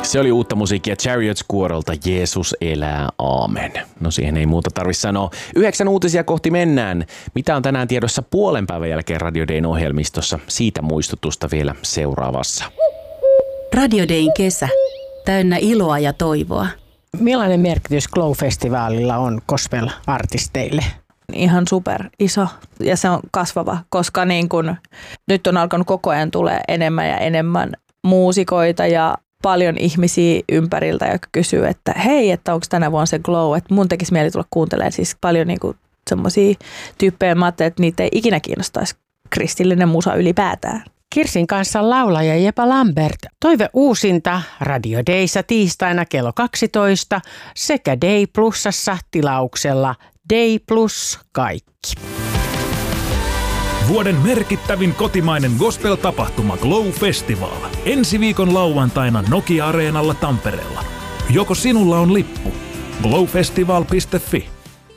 Se oli uutta musiikkia Chariots -kuorolta Jeesus elää, aamen. No siihen ei muuta tarvitse sanoa. 9 uutisia kohti mennään. Mitä on tänään tiedossa puolen päivän jälkeen Radio Dayn ohjelmistossa? Siitä muistutusta vielä seuraavassa. Radio Dayn kesä. Täynnä iloa ja toivoa. Millainen merkitys Glow-festivaalilla on gospel-artisteille? Ihan super iso ja se on kasvava, koska niin kun nyt on alkanut koko ajan tulee enemmän ja enemmän muusikoita ja paljon ihmisiä ympäriltä, jotka kysyy, että hei, että onko tänä vuonna se Glow, että mun tekisi mieli tulla kuuntelemaan siis paljon niin semmoisia tyyppejä, mä ajattelin, että niitä ei ikinä kiinnostaisi kristillinen musa ylipäätään. Kirsin kanssa laulaja Jepa Lambert. Toive uusinta Radio Dayssa tiistaina kello 12 sekä Day Plusassa tilauksella Day Plus kaikki. Vuoden merkittävin kotimainen gospel-tapahtuma Glow Festival. Ensi viikon lauantaina Nokia-areenalla Tampereella. Joko sinulla on lippu? glowfestival.fi.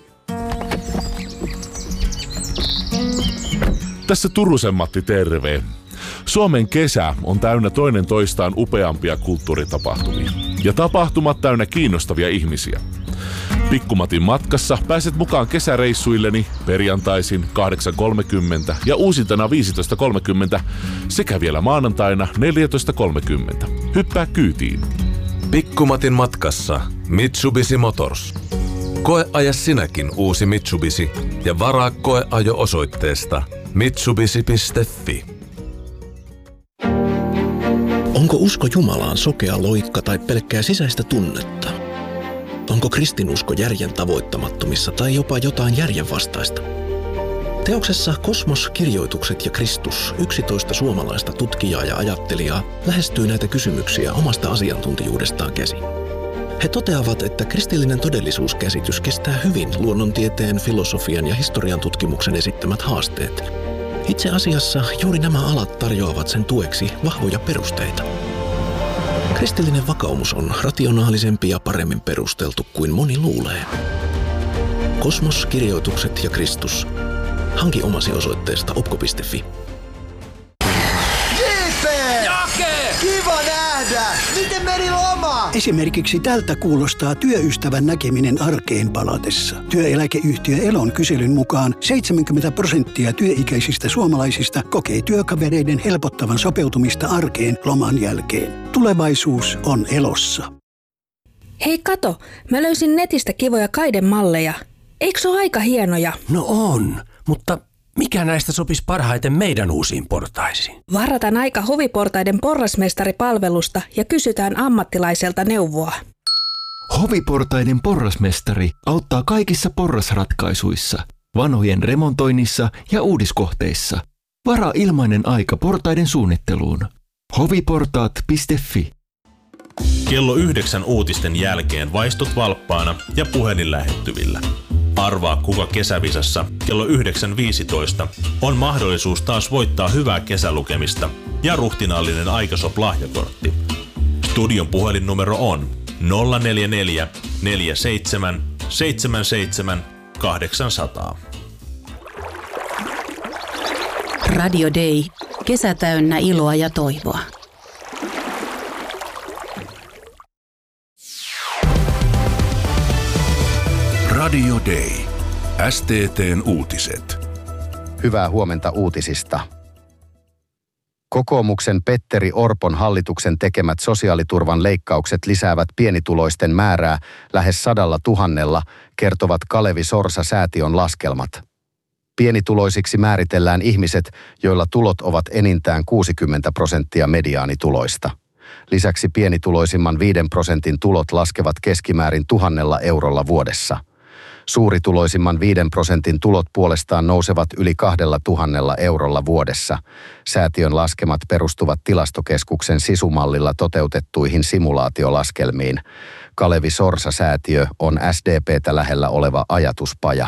Tässä Turusen Matti, terve. Suomen kesä on täynnä toinen toistaan upeampia kulttuuritapahtumia. Ja tapahtumat täynnä kiinnostavia ihmisiä. Pikkumatin matkassa pääset mukaan kesäreissuilleni perjantaisin 8.30 ja uusintana 15.30 sekä vielä maanantaina 14.30. Hyppää kyytiin. Pikkumatin matkassa Mitsubishi Motors. Koeaja sinäkin uusi Mitsubishi ja varaa koeajo osoitteesta mitsubishi.fi. Onko usko Jumalaan sokea loikka tai pelkkää sisäistä tunnetta? Onko kristinusko järjen tavoittamattomissa tai jopa jotain järjenvastaista? Teoksessa Kosmos, kirjoitukset ja Kristus 11 suomalaista tutkijaa ja ajattelijaa lähestyy näitä kysymyksiä omasta asiantuntijuudestaan käsin. He toteavat, että kristillinen todellisuuskäsitys kestää hyvin luonnontieteen, filosofian ja historian tutkimuksen esittämät haasteet. Itse asiassa juuri nämä alat tarjoavat sen tueksi vahvoja perusteita. Kristillinen vakaumus on rationaalisempi ja paremmin perusteltu kuin moni luulee. Kosmos, kirjoitukset ja Kristus. Hanki omasi osoitteesta opko.fi. Kiva nähdä! Miten meni loma? Esimerkiksi tältä kuulostaa työystävän näkeminen arkeen palatessa. Työeläkeyhtiö Elon kyselyn mukaan 70% työikäisistä suomalaisista kokee työkavereiden helpottavan sopeutumista arkeen loman jälkeen. Tulevaisuus on Elossa. Hei kato, mä löysin netistä kivoja kaidemalleja. Eikö se ole aika hienoja? No on, mutta mikä näistä sopisi parhaiten meidän uusiin portaisiin? Varataan aika Hoviportaiden porrasmestaripalvelusta ja kysytään ammattilaiselta neuvoa. Hoviportaiden porrasmestari auttaa kaikissa porrasratkaisuissa, vanhojen remontoinnissa ja uudiskohteissa. Varaa ilmainen aika portaiden suunnitteluun. hoviportaat.fi. Kello 9 uutisten jälkeen vaistut valppaana ja puhelin lähettyvillä. Arvaa, kuka kesävisassa kello 9.15 on mahdollisuus taas voittaa hyvää kesälukemista ja ruhtinaallinen Aikasop-lahjakortti. Studion puhelinnumero on 044 47 77 800. Radio Day. Kesä täynnä iloa ja toivoa. Radio Day. STT:n uutiset. Hyvää huomenta uutisista. Kokoomuksen Petteri Orpon hallituksen tekemät sosiaaliturvan leikkaukset lisäävät pienituloisten määrää lähes 100 000, kertovat Kalevi Sorsa-säätiön laskelmat. Pienituloisiksi määritellään ihmiset, joilla tulot ovat enintään 60% mediaanituloista. Lisäksi pienituloisimman 5% tulot laskevat keskimäärin 1,000 eurolla vuodessa. Suurituloisimman 5% tulot puolestaan nousevat yli 2,000 eurolla vuodessa. Säätiön laskemat perustuvat Tilastokeskuksen SISU-mallilla toteutettuihin simulaatiolaskelmiin. Kalevi Sorsa-säätiö on SDP:tä lähellä oleva ajatuspaja.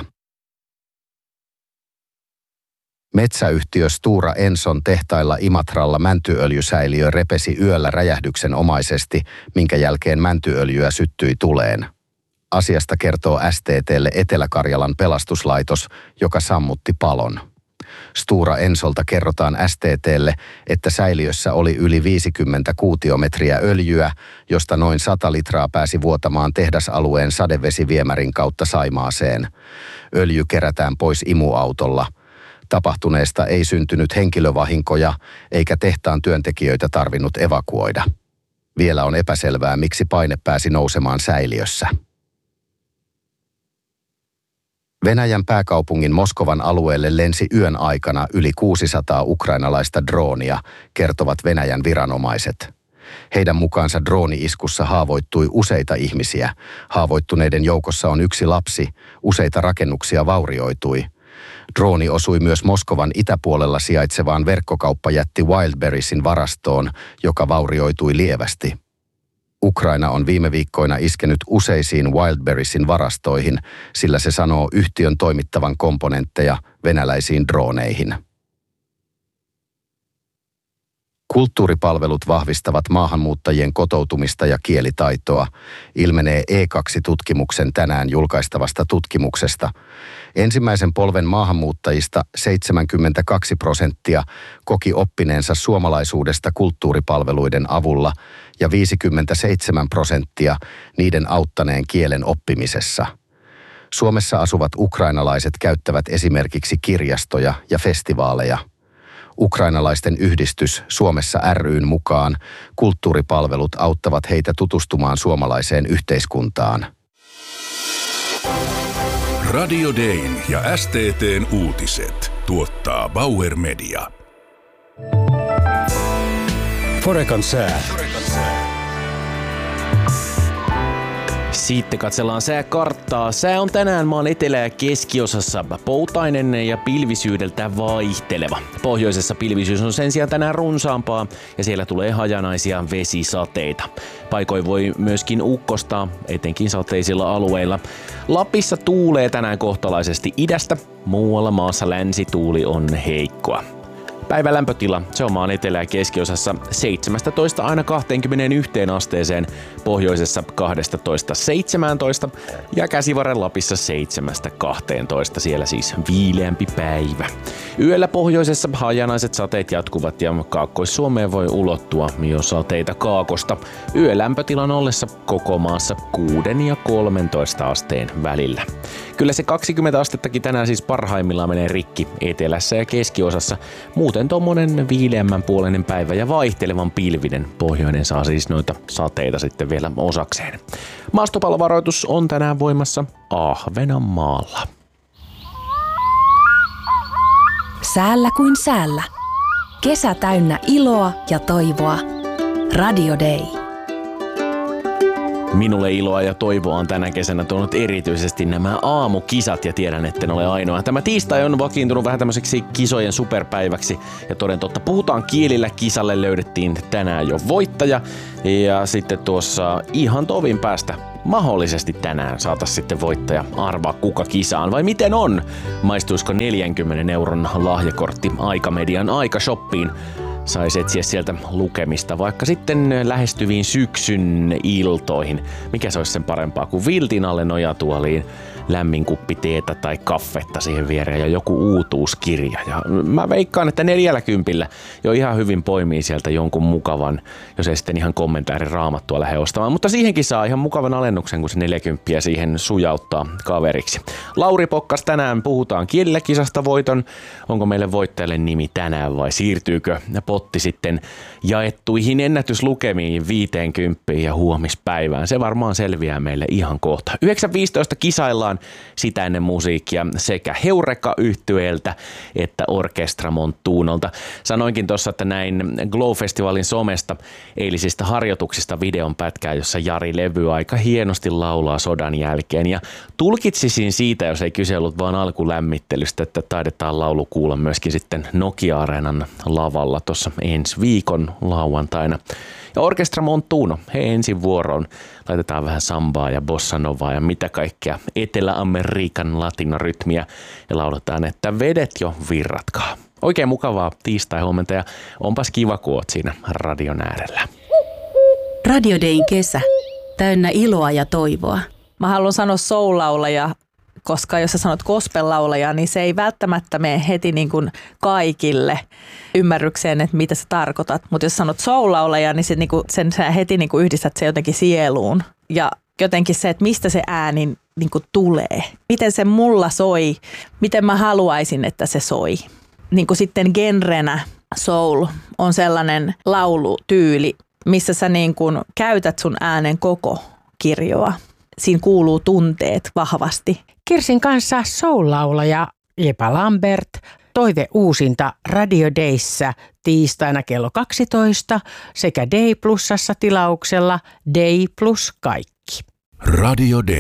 Metsäyhtiö Stora Enson tehtailla Imatralla mäntyöljysäiliö repesi yöllä räjähdyksenomaisesti, minkä jälkeen mäntyöljyä syttyi tuleen. Asiasta kertoo STT:lle Etelä-Karjalan pelastuslaitos, joka sammutti palon. Stora Ensolta kerrotaan STT:lle, että säiliössä oli yli 50 kuutiometriä öljyä, josta noin 100 litraa pääsi vuotamaan tehdasalueen sadevesiviemärin kautta Saimaaseen. Öljy kerätään pois imuautolla. Tapahtuneesta ei syntynyt henkilövahinkoja, eikä tehtaan työntekijöitä tarvinnut evakuoida. Vielä on epäselvää, miksi paine pääsi nousemaan säiliössä. Venäjän pääkaupungin Moskovan alueelle lensi yön aikana yli 600 ukrainalaista droonia, kertovat Venäjän viranomaiset. Heidän mukaansa drooni-iskussa haavoittui useita ihmisiä. Haavoittuneiden joukossa on yksi lapsi, useita rakennuksia vaurioitui. Drooni osui myös Moskovan itäpuolella sijaitsevaan verkkokauppajätti Wildberriesin varastoon, joka vaurioitui lievästi. Ukraina on viime viikkoina iskenyt useisiin Wildberriesin varastoihin, sillä se sanoo yhtiön toimittavan komponentteja venäläisiin drooneihin. Kulttuuripalvelut vahvistavat maahanmuuttajien kotoutumista ja kielitaitoa, ilmenee E2-tutkimuksen tänään julkaistavasta tutkimuksesta. Ensimmäisen polven maahanmuuttajista 72% koki oppineensa suomalaisuudesta kulttuuripalveluiden avulla ja 57% niiden auttaneen kielen oppimisessa. Suomessa asuvat ukrainalaiset käyttävät esimerkiksi kirjastoja ja festivaaleja. Ukrainalaisten yhdistys Suomessa ry:n mukaan kulttuuripalvelut auttavat heitä tutustumaan suomalaiseen yhteiskuntaan. Radio Dayn ja STT:n uutiset tuottaa Bauer Media. Forekan sää. Sitten katsellaan sääkarttaa. Sää on tänään maan etelä- ja keskiosassa poutainen ja pilvisyydeltä vaihteleva. Pohjoisessa pilvisyys on sen sijaan tänään runsaampaa ja siellä tulee hajanaisia vesisateita. Paikoin voi myöskin ukkostaa, etenkin sateisilla alueilla. Lapissa tuulee tänään kohtalaisesti idästä, muualla maassa länsituuli on heikkoa. Päivän lämpötila, se on maan etelä- ja keskiosassa 17 aina 21 asteeseen, pohjoisessa 12-17 ja Käsivarren Lapissa 7-12, siellä siis viileämpi päivä. Yöllä pohjoisessa hajanaiset sateet jatkuvat ja Kaakkois-Suomeen voi ulottua jo sateita kaakosta. Yölämpötilan ollessa koko maassa 6 ja 13 asteen välillä. Kyllä se 20 astettakin tänään siis parhaimmillaan menee rikki etelässä ja keskiosassa. Muuten tommonen viileämmän puoleinen päivä ja vaihtelevan pilvinen pohjoinen saa siis noita sateita sitten vielä osakseen. Maastopallovaroitus on tänään voimassa Ahvenanmaalla. Säällä kuin säällä. Kesä täynnä iloa ja toivoa. Radio Day. Minulle iloa ja toivoa on tänä kesänä tuonut erityisesti nämä aamukisat ja tiedän, etten ole ainoa. Tämä tiistai on vakiintunut vähän tämmöiseksi kisojen superpäiväksi ja toden totta puhutaan kielillä. Kisalle löydettiin tänään jo voittaja ja sitten tuossa ihan tovin päästä mahdollisesti tänään saatais sitten voittaja arvaa kuka kisaan vai miten on? Maistuisiko 40 euron lahjakortti Aikamedian Aikashoppiin? Saisi etsiä sieltä lukemista vaikka sitten lähestyviin syksyn iltoihin. Mikä se olisi sen parempaa kuin viltin alle nojatuoliin, lämmin kuppi teetä tai kaffetta siihen viereen ja joku uutuuskirja. Ja mä veikkaan, että 40 jo ihan hyvin poimii sieltä jonkun mukavan, jos ei sitten ihan kommentaari raamattua lähde ostamaan. Mutta siihenkin saa ihan mukavan alennuksen, kun se 40 siihen sujauttaa kaveriksi. Lauri pokkas tänään puhutaan kielillä kisasta voiton. Onko meille voittajalle nimi tänään vai siirtyykö potti sitten jaettuihin ennätyslukemiin 50 ja huomispäivään? Se varmaan selviää meille ihan kohta. 9.15 kisaillaan sitä ennen musiikkia sekä Heureka-yhtyeeltä että Orkestra Montunolta. Sanoinkin tuossa, että näin Glow-festivaalin somesta eilisistä harjoituksista videon pätkää, jossa Jari Levy aika hienosti laulaa sodan jälkeen. Ja tulkitsisin siitä, jos ei kyse ollut vaan alkulämmittelystä, että taidetaan laulu kuulla myöskin sitten Nokia-areenan lavalla tuossa ensi viikon lauantaina. Ja Orkestra Montuno, he ensin vuoroon. Laitetaan vähän sambaa ja bossanovaa ja mitä kaikkea Etelä-Amerikan latinorytmiä ja lauletaan, että vedet jo virratkaa. Oikein mukavaa tiistai-huomenta ja onpas kiva, kun oot siinä radion äärellä. Radio Dayn kesä. Täynnä iloa ja toivoa. Mä haluan sanoa soul-laulaja koska jos sä sanot gospel-laulaja, niin se ei välttämättä mene heti niin kuin kaikille ymmärrykseen, että mitä sä tarkoitat. Mutta jos sanot soul-laulaja, niin sen sä heti niin kuin yhdistät se jotenkin sieluun. Ja jotenkin se, että mistä se ääni niin kuin tulee. Miten se mulla soi, miten mä haluaisin, että se soi. Niin kuin sitten genrenä soul on sellainen laulutyyli, missä sä niin kuin käytät sun äänen koko kirjoa. Siinä kuuluu tunteet vahvasti. Kirsin kanssa soul-laulaja Jepa Lambert. Toive uusinta Radio Dayssä tiistaina kello 12 sekä Day Plusassa tilauksella Day Plus kaikki. Radio Day.